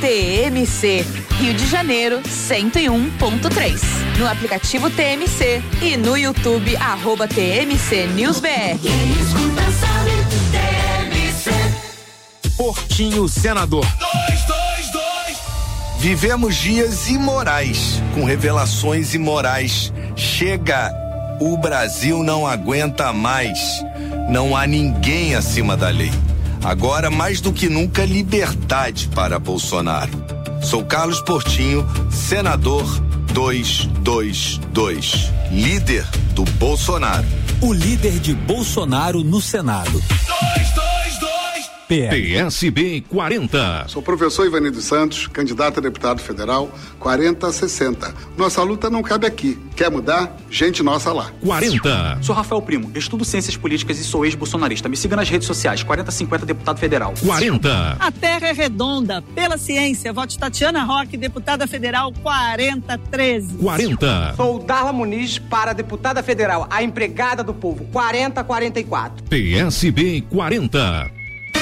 TMC, Rio de Janeiro 101.3. No aplicativo TMC e no YouTube @TMC News BR. Portinho Senador. 222. Vivemos dias imorais, com revelações imorais. Chega, o Brasil não aguenta mais. Não há ninguém acima da lei. Agora, mais do que nunca, liberdade para Bolsonaro. Sou Carlos Portinho, senador 222, líder do Bolsonaro. O líder de Bolsonaro no Senado. 222. PSB 40. Sou professor Ivanildo Santos, candidato a deputado federal 4060. Nossa luta não cabe aqui. Quer mudar? Gente nossa lá. 40. Sou Rafael Primo, estudo ciências políticas e sou ex-bolsonarista. Me siga nas redes sociais, 4050 deputado federal. 40. A terra é redonda. Pela ciência, vote Tatiana Roque, deputada federal 4013. 40. Sou Darla Muniz para deputada federal, a empregada do povo, 4044. PSB 40.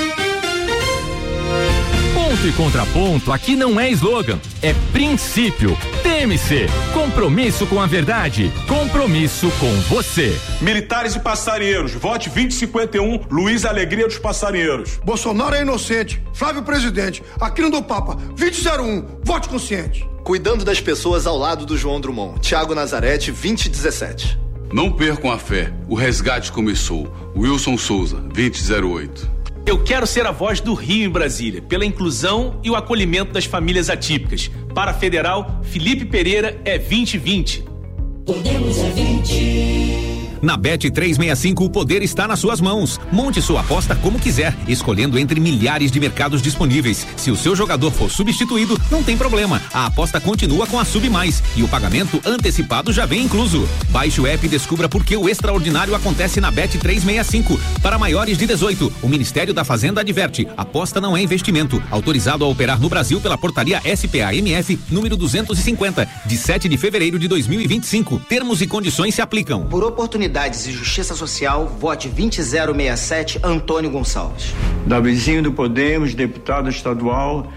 Ponto e contraponto aqui não é slogan, é princípio. TMC, compromisso com a verdade, compromisso com você. Militares e passarinheiros, vote 2051, Luiz Alegria dos Passarinheiros. Bolsonaro é inocente, Flávio presidente, Aquino do Papa, 2001, vote consciente. Cuidando das pessoas ao lado do João Drummond, Thiago Nazarete, 2017. Não percam a fé, o resgate começou. Wilson Souza, 2008. Eu quero ser a voz do Rio em Brasília, pela inclusão e o acolhimento das famílias atípicas. Para a federal, Felipe Pereira é 2020. Podemos é 20. Na Bet365 o poder está nas suas mãos. Monte sua aposta como quiser, escolhendo entre milhares de mercados disponíveis. Se o seu jogador for substituído, não tem problema. A aposta continua com a Sub Mais e o pagamento antecipado já vem incluso. Baixe o app e descubra por que o extraordinário acontece na Bet365. Para maiores de 18, o Ministério da Fazenda adverte: aposta não é investimento. Autorizado a operar no Brasil pela portaria SPA-MF número 250, de 7 de fevereiro de 2025. Termos e condições se aplicam. Por oportunidade e Justiça Social, vote 20067, Antônio Gonçalves. Davizinho do Podemos, deputado estadual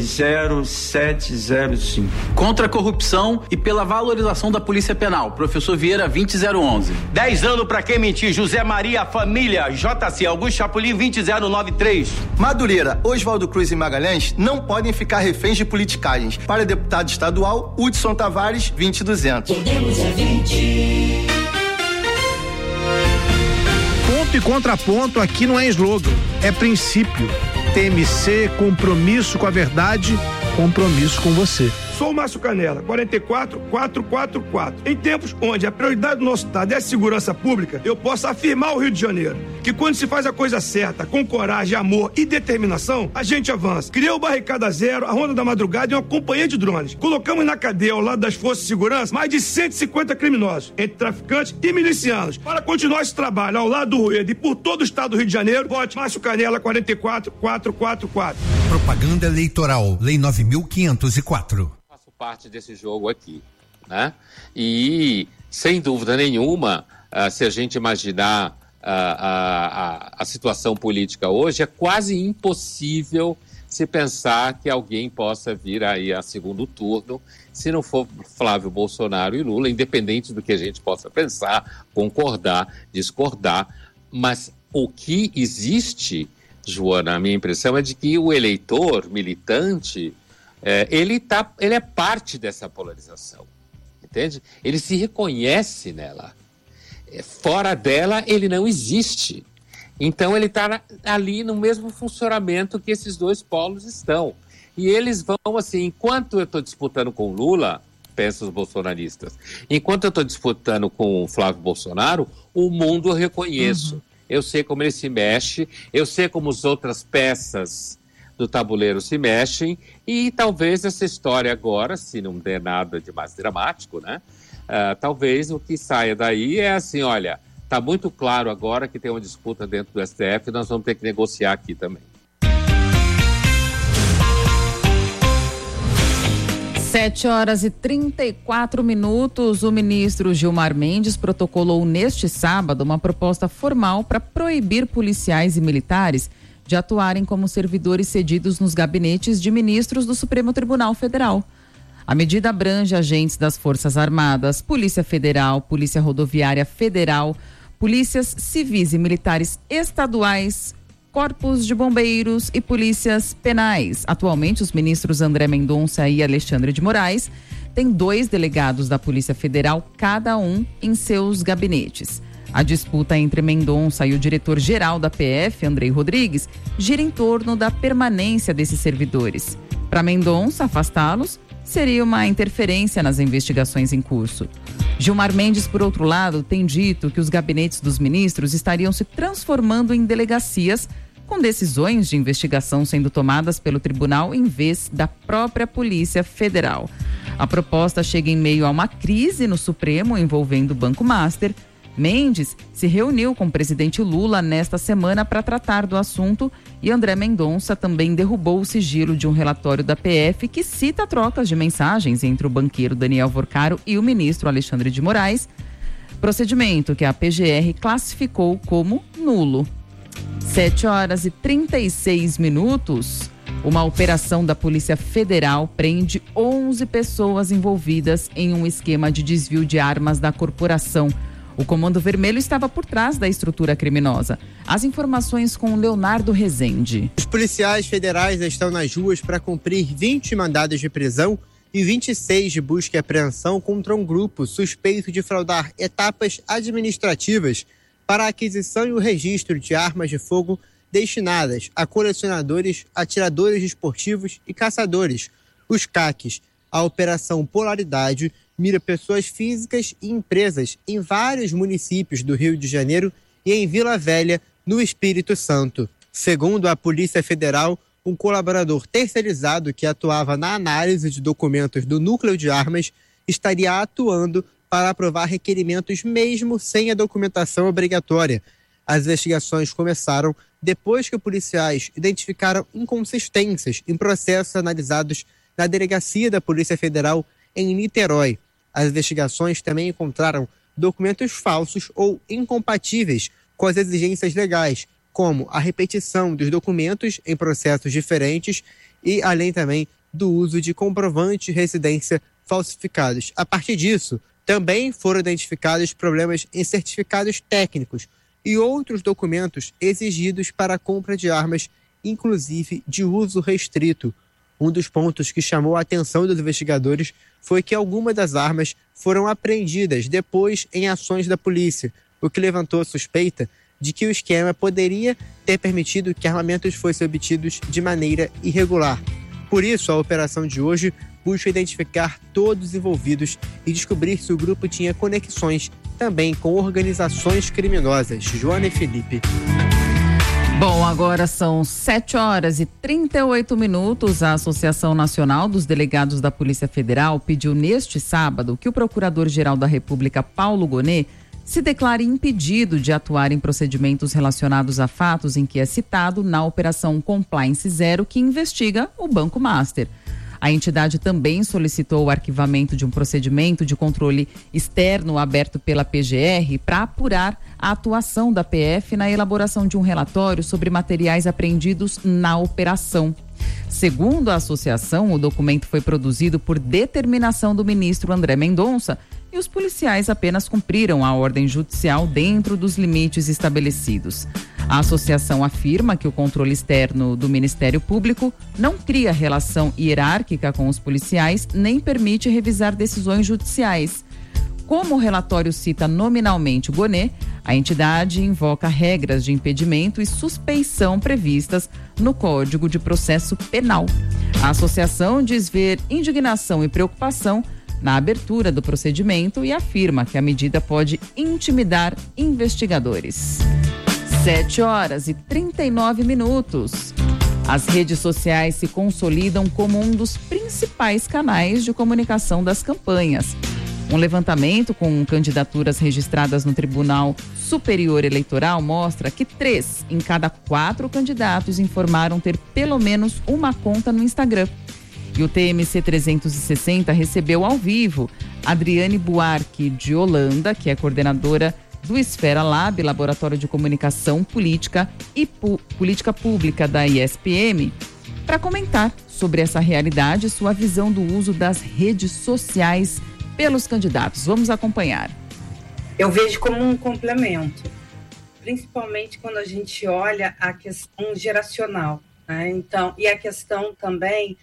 20705. Contra a corrupção e pela valorização da Polícia Penal, professor Vieira 20011. 10 anos pra quem mentir, José Maria Família, JC Augusto Chapolin 20093. Madureira, Oswaldo Cruz e Magalhães não podem ficar reféns de politicagens. Para deputado estadual, Hudson Tavares 20200. Podemos é 20. Ponto e contraponto aqui não é slogan, é princípio. TMC, compromisso com a verdade, compromisso com você. Sou o Márcio Canela, 44444. Em tempos onde a prioridade do nosso estado é a segurança pública, eu posso afirmar ao Rio de Janeiro que quando se faz a coisa certa, com coragem, amor e determinação, a gente avança. Criou o Barricada Zero, a Ronda da Madrugada e uma companhia de drones. Colocamos na cadeia, ao lado das forças de segurança, mais de 150 criminosos, entre traficantes e milicianos. Para continuar esse trabalho ao lado do Rueda e por todo o estado do Rio de Janeiro, vote Márcio Canela, 44444. Propaganda eleitoral, Lei 9.504. Parte desse jogo aqui, né? E sem dúvida nenhuma, se a gente imaginar a situação política hoje, é quase impossível se pensar que alguém possa vir aí a segundo turno, se não for Flávio Bolsonaro e Lula, independente do que a gente possa pensar, concordar, discordar, mas o que existe, Joana, a minha impressão é de que o eleitor militante ele é parte dessa polarização, entende? Ele se reconhece nela. Fora dela, ele não existe. Então, ele está ali no mesmo funcionamento que esses dois polos estão. E eles vão, assim, enquanto eu estou disputando com Lula, pensam os bolsonaristas, enquanto eu estou disputando com o Flávio Bolsonaro, o mundo eu reconheço. Eu sei como ele se mexe, eu sei como as outras peças do tabuleiro se mexem, e talvez essa história agora, se não der nada de mais dramático, né? Talvez o que saia daí é assim, olha, está muito claro agora que tem uma disputa dentro do STF e nós vamos ter que negociar aqui também. 7h34, o ministro Gilmar Mendes protocolou neste sábado uma proposta formal para proibir policiais e militares de atuarem como servidores cedidos nos gabinetes de ministros do Supremo Tribunal Federal. A medida abrange agentes das Forças Armadas, Polícia Federal, Polícia Rodoviária Federal, polícias civis e militares estaduais, corpos de bombeiros e polícias penais. Atualmente, os ministros André Mendonça e Alexandre de Moraes têm 2 delegados da Polícia Federal, cada um em seus gabinetes. A disputa entre Mendonça e o diretor-geral da PF, Andrei Rodrigues, gira em torno da permanência desses servidores. Para Mendonça, afastá-los seria uma interferência nas investigações em curso. Gilmar Mendes, por outro lado, tem dito que os gabinetes dos ministros estariam se transformando em delegacias, com decisões de investigação sendo tomadas pelo tribunal em vez da própria Polícia Federal. A proposta chega em meio a uma crise no Supremo envolvendo o Banco Master. Mendes se reuniu com o presidente Lula nesta semana para tratar do assunto e André Mendonça também derrubou o sigilo de um relatório da PF que cita trocas de mensagens entre o banqueiro Daniel Vorcaro e o ministro Alexandre de Moraes, procedimento que a PGR classificou como nulo. 7h36. Uma operação da Polícia Federal prende 11 pessoas envolvidas em um esquema de desvio de armas da corporação. O Comando Vermelho estava por trás da estrutura criminosa. As informações com Leonardo Rezende. Os policiais federais estão nas ruas para cumprir 20 mandados de prisão e 26 de busca e apreensão contra um grupo suspeito de fraudar etapas administrativas para a aquisição e o registro de armas de fogo destinadas a colecionadores, atiradores esportivos e caçadores, os CACs. A Operação Polaridade mira pessoas físicas e empresas em vários municípios do Rio de Janeiro e em Vila Velha, no Espírito Santo. Segundo a Polícia Federal, um colaborador terceirizado que atuava na análise de documentos do núcleo de armas estaria atuando para aprovar requerimentos mesmo sem a documentação obrigatória. As investigações começaram depois que policiais identificaram inconsistências em processos analisados na delegacia da Polícia Federal em Niterói. As investigações também encontraram documentos falsos ou incompatíveis com as exigências legais, como a repetição dos documentos em processos diferentes e além também do uso de comprovantes de residência falsificados. A partir disso, também foram identificados problemas em certificados técnicos e outros documentos exigidos para a compra de armas, inclusive de uso restrito. Um dos pontos que chamou a atenção dos investigadores foi que algumas das armas foram apreendidas depois em ações da polícia, o que levantou a suspeita de que o esquema poderia ter permitido que armamentos fossem obtidos de maneira irregular. Por isso, a operação de hoje busca identificar todos os envolvidos e descobrir se o grupo tinha conexões também com organizações criminosas. Joana e Felipe. Bom, agora são 7h38. A Associação Nacional dos Delegados da Polícia Federal pediu neste sábado que o Procurador-Geral da República, Paulo Gonet, se declare impedido de atuar em procedimentos relacionados a fatos em que é citado na Operação Compliance Zero, que investiga o Banco Master. A entidade também solicitou o arquivamento de um procedimento de controle externo aberto pela PGR para apurar a atuação da PF na elaboração de um relatório sobre materiais apreendidos na operação. Segundo a associação, o documento foi produzido por determinação do ministro André Mendonça e os policiais apenas cumpriram a ordem judicial dentro dos limites estabelecidos. A associação afirma que o controle externo do Ministério Público não cria relação hierárquica com os policiais nem permite revisar decisões judiciais. Como o relatório cita nominalmente o Gonet, a entidade invoca regras de impedimento e suspeição previstas no Código de Processo Penal. A associação diz ver indignação e preocupação na abertura do procedimento e afirma que a medida pode intimidar investigadores. 7h39. As redes sociais se consolidam como um dos principais canais de comunicação das campanhas. Um levantamento com candidaturas registradas no Tribunal Superior Eleitoral mostra que 3 em cada 4 candidatos informaram ter pelo menos uma conta no Instagram. E o TMC 360 recebeu ao vivo Adriane Buarque, de Holanda, que é coordenadora do Esfera Lab, Laboratório de Comunicação Política e Política Pública da ISPM, para comentar sobre essa realidade e sua visão do uso das redes sociais pelos candidatos. Vamos acompanhar. Eu vejo como um complemento, principalmente quando a gente olha a questão geracional, né? Então, e a questão também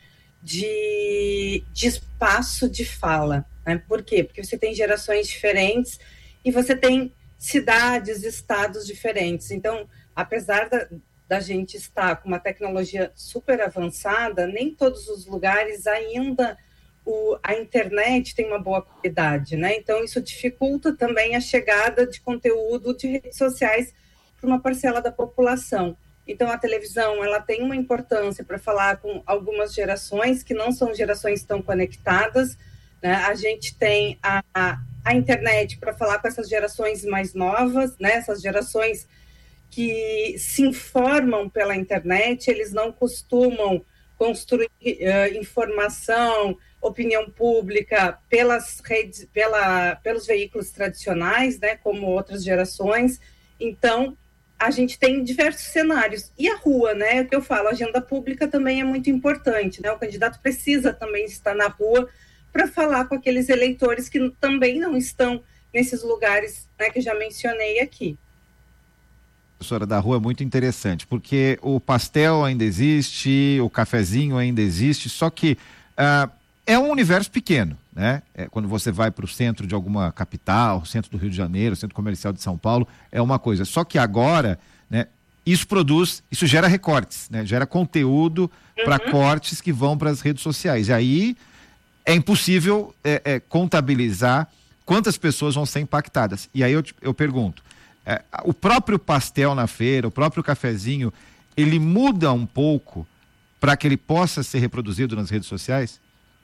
de espaço de fala, né? Por quê? Porque você tem gerações diferentes e você tem cidades, estados diferentes. Então, apesar da gente estar com uma tecnologia super avançada, nem todos os lugares ainda a internet tem uma boa qualidade, né? Então, isso dificulta também a chegada de conteúdo de redes sociais para uma parcela da população. Então, a televisão, ela tem uma importância para falar com algumas gerações que não são gerações tão conectadas, né? A gente tem a internet para falar com essas gerações mais novas, né? Essas gerações que se informam pela internet, eles não costumam construir informação, opinião pública pelas redes, pelos veículos tradicionais, né, como outras gerações. Então, a gente tem diversos cenários. E a rua, né, o que eu falo, a agenda pública também é muito importante, né? O candidato precisa também estar na rua para falar com aqueles eleitores que também não estão nesses lugares, né, que eu já mencionei aqui. Professora, da rua é muito interessante, porque o pastel ainda existe, o cafezinho ainda existe, só que é um universo pequeno, né? Quando você vai para o centro de alguma capital, centro do Rio de Janeiro, centro comercial de São Paulo, é uma coisa. Só que agora, né, isso gera recortes, né? Gera conteúdo para cortes que vão para as redes sociais. E aí é impossível contabilizar quantas pessoas vão ser impactadas. E aí eu pergunto, o próprio pastel na feira, o próprio cafezinho, ele muda um pouco para que ele possa ser reproduzido nas redes sociais?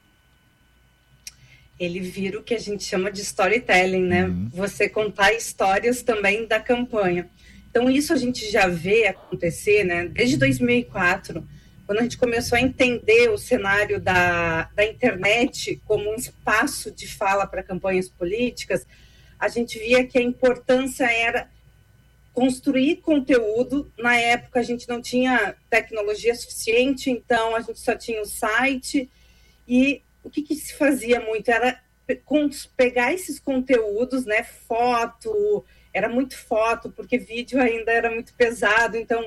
Ele vira o que a gente chama de storytelling, né? Você contar histórias também da campanha. Então, isso a gente já vê acontecer, né? Desde 2004, quando a gente começou a entender o cenário da internet como um espaço de fala para campanhas políticas, a gente via que a importância era construir conteúdo. Na época, a gente não tinha tecnologia suficiente, então a gente só tinha o site. E o que se fazia muito era pegar esses conteúdos, né? Foto, era muito foto, porque vídeo ainda era muito pesado, então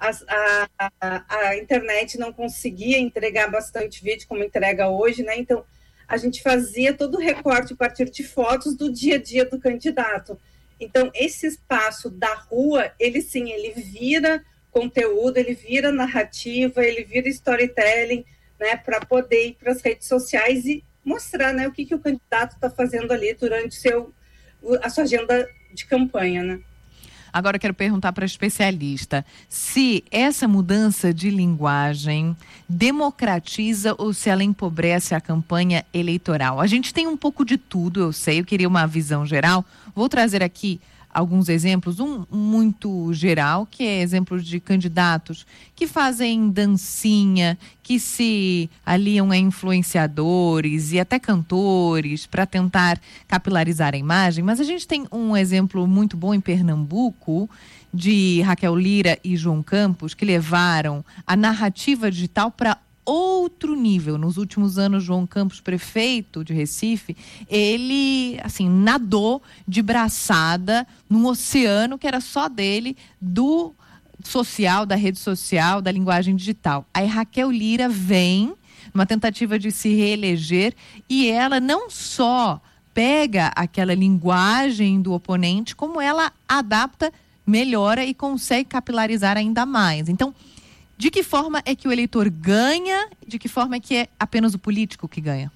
a internet não conseguia entregar bastante vídeo como entrega hoje, né? Então, a gente fazia todo o recorte a partir de fotos do dia a dia do candidato. Então, esse espaço da rua, ele vira conteúdo, ele vira narrativa, ele vira storytelling, né, para poder ir para as redes sociais e mostrar, né, o que o candidato está fazendo ali durante a sua agenda de campanha, né? Agora eu quero perguntar para a especialista se essa mudança de linguagem democratiza ou se ela empobrece a campanha eleitoral. A gente tem um pouco de tudo, eu sei, eu queria uma visão geral. Vou trazer aqui alguns exemplos, um muito geral, que é exemplos de candidatos que fazem dancinha, que se aliam a influenciadores e até cantores para tentar capilarizar a imagem, mas a gente tem um exemplo muito bom em Pernambuco, de Raquel Lira e João Campos, que levaram a narrativa digital para outro nível. Nos últimos anos, João Campos, prefeito de Recife, ele, assim, nadou de braçada num oceano que era só dele, do social, da rede social, da linguagem digital. Aí Raquel Lira vem numa tentativa de se reeleger e ela não só pega aquela linguagem do oponente, como ela adapta, melhora e consegue capilarizar ainda mais. Então, de que forma é que o eleitor ganha? De que forma é que é apenas o político que ganha?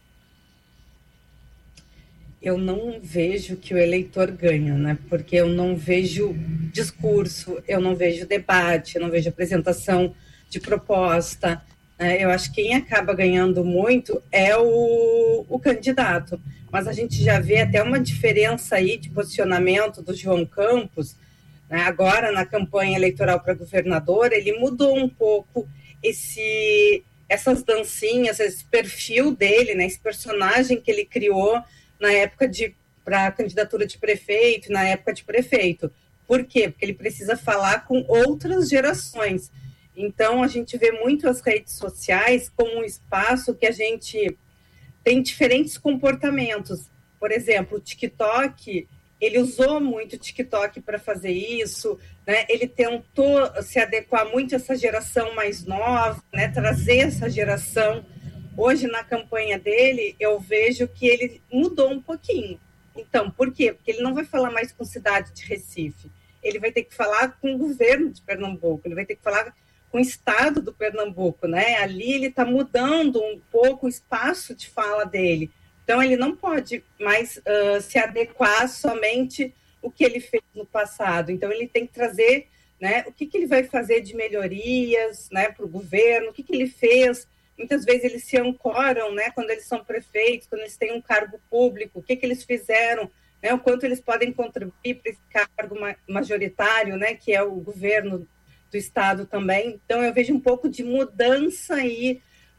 Eu não vejo que o eleitor ganha, né? Porque eu não vejo discurso, eu não vejo debate, eu não vejo apresentação de proposta. Né? Eu acho que quem acaba ganhando muito é o candidato. Mas a gente já vê até uma diferença aí de posicionamento do João Campos. Agora, na campanha eleitoral para governador, ele mudou um pouco essas dancinhas, esse perfil dele, né, esse personagem que ele criou na época de a candidatura de prefeito, na época de prefeito. Por quê? Porque ele precisa falar com outras gerações. Então, a gente vê muito as redes sociais como um espaço que a gente tem diferentes comportamentos. Por exemplo, o TikTok, ele usou muito o TikTok para fazer isso, né? Ele tentou se adequar muito a essa geração mais nova, né? Trazer essa geração. Hoje, na campanha dele, eu vejo que ele mudou um pouquinho. Então, por quê? Porque ele não vai falar mais com a cidade de Recife. Ele vai ter que falar com o governo de Pernambuco, ele vai ter que falar com o estado do Pernambuco, né? Ali ele está mudando um pouco o espaço de fala dele. Então, ele não pode mais se adequar somente o que ele fez no passado. Então, ele tem que trazer, né, o que ele vai fazer de melhorias, né, para o governo, o que ele fez. Muitas vezes eles se ancoram, né, quando eles são prefeitos, quando eles têm um cargo público, o que eles fizeram, né, o quanto eles podem contribuir para esse cargo majoritário, né, que é o governo do estado também. Então, eu vejo um pouco de mudança aí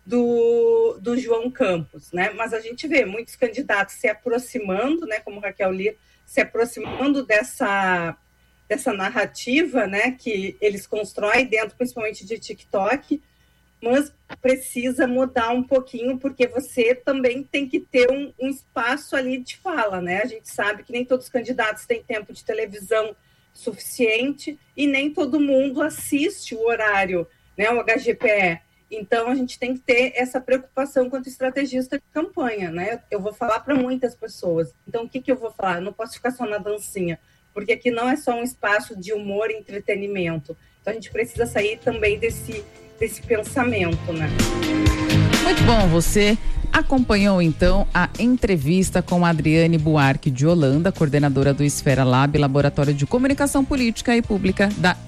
do João Campos, né, mas a gente vê muitos candidatos se aproximando, né, como Raquel Lira, se aproximando dessa narrativa, né, que eles constroem dentro, principalmente de TikTok, mas precisa mudar um pouquinho, porque você também tem que ter um espaço ali de fala, né? A gente sabe que nem todos os candidatos têm tempo de televisão suficiente e nem todo mundo assiste o horário, né? O HGPE. Então, a gente tem que ter essa preocupação quanto estrategista de campanha, né? Eu vou falar para muitas pessoas. Então, o que eu vou falar? Eu não posso ficar só na dancinha, porque aqui não é só um espaço de humor e entretenimento. Então, a gente precisa sair também desse pensamento, né? Muito bom, você acompanhou então a entrevista com a Adriane Buarque de Holanda, coordenadora do Esfera Lab, Laboratório de Comunicação Política e Pública da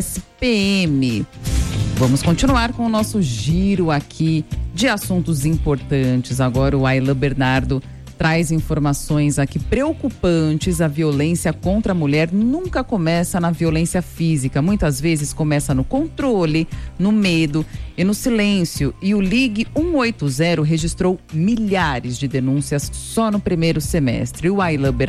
ESPM. Vamos continuar com o nosso giro aqui de assuntos importantes. Agora o Aylan Bernardo traz informações aqui preocupantes. A violência contra a mulher nunca começa na violência física. Muitas vezes começa no controle, no medo e no silêncio. E o Ligue 180 registrou milhares de denúncias só no primeiro semestre. O Aylan Bernardo